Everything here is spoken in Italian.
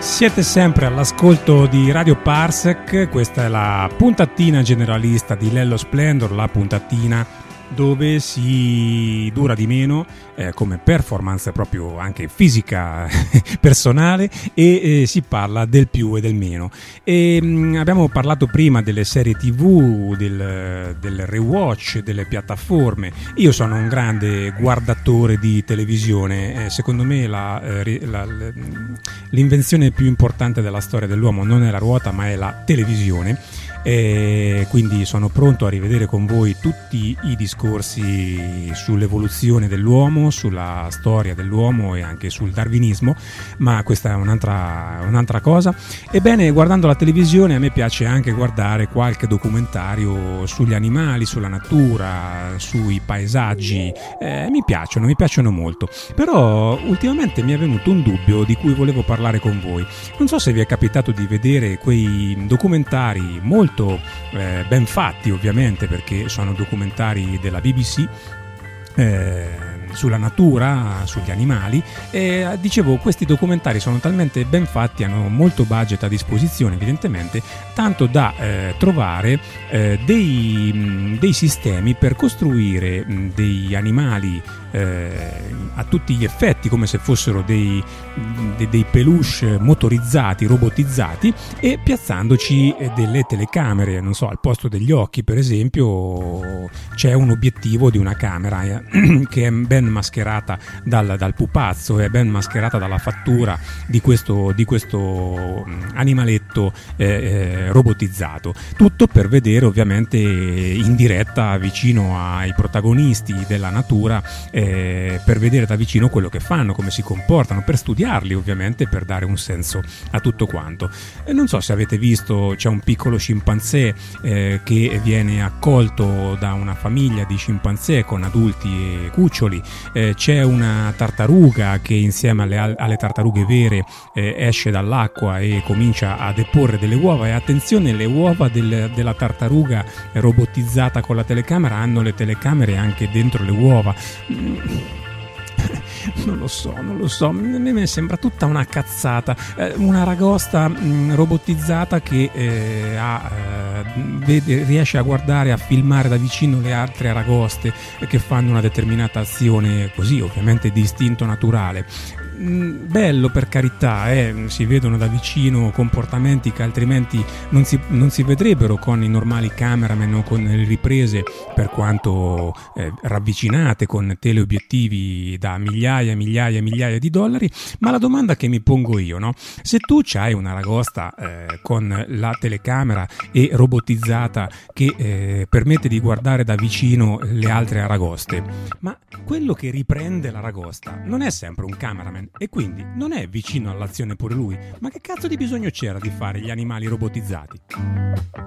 Siete sempre all'ascolto di Radio Parsec, questa è la puntatina generalista di Lello Splendor, la puntatina dove si dura di meno come performance proprio anche fisica personale e si parla del più e del meno. Abbiamo parlato prima delle serie TV, del rewatch, delle piattaforme. Io sono un grande guardatore di televisione, secondo me l'invenzione più importante della storia dell'uomo non è la ruota ma è la televisione. Quindi sono pronto a rivedere con voi tutti i discorsi sull'evoluzione dell'uomo, sulla storia dell'uomo e anche sul darwinismo, ma questa è un'altra cosa. Ebbene, guardando la televisione a me piace anche guardare qualche documentario sugli animali, sulla natura, sui paesaggi. Mi piacciono molto, però ultimamente mi è venuto un dubbio di cui volevo parlare con voi. Non so se vi è capitato di vedere quei documentari molto ben fatti, ovviamente, perché sono documentari della BBC sulla natura, sugli animali, e dicevo, questi documentari sono talmente ben fatti, hanno molto budget a disposizione evidentemente, tanto da trovare dei sistemi per costruire dei animali a tutti gli effetti come se fossero dei peluche motorizzati, robotizzati, e piazzandoci delle telecamere, non so, al posto degli occhi per esempio c'è un obiettivo di una camera che è ben mascherata dal pupazzo, è ben mascherata dalla fattura di questo animaletto robotizzato, tutto per vedere ovviamente in diretta vicino ai protagonisti della natura, per vedere da vicino quello che fanno, come si comportano, per studiarli ovviamente, per dare un senso a tutto quanto. Non so se avete visto, c'è un piccolo scimpanzé che viene accolto da una famiglia di scimpanzé con adulti e cuccioli, c'è una tartaruga che insieme alle tartarughe vere esce dall'acqua e comincia a deporre delle uova, e attenzione, le uova della tartaruga robotizzata con la telecamera hanno le telecamere anche dentro le uova. Non lo so, a me sembra tutta una cazzata, una ragosta robotizzata che riesce a guardare, a filmare da vicino le altre aragoste che fanno una determinata azione, così ovviamente di istinto naturale. Bello, per carità, si vedono da vicino comportamenti che altrimenti non si vedrebbero con i normali cameraman o con le riprese, per quanto ravvicinate con teleobiettivi da migliaia e migliaia di dollari. Ma la domanda che mi pongo io, no? Se tu c'hai una aragosta con la telecamera e robotizzata che permette di guardare da vicino le altre aragoste, ma quello che riprende l'aragosta non è sempre un cameraman e quindi non è vicino all'azione pure lui? Ma che cazzo di bisogno c'era di fare gli animali robotizzati?